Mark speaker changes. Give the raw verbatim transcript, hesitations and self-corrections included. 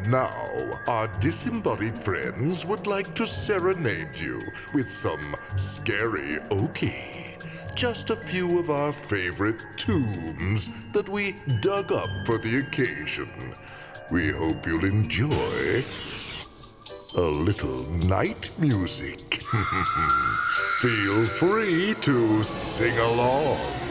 Speaker 1: And now, our disembodied friends would like to serenade you with some scary oki. Just a few of our favorite tombs that we dug up for the occasion. We hope you'll enjoy a little night music. Feel free to sing along.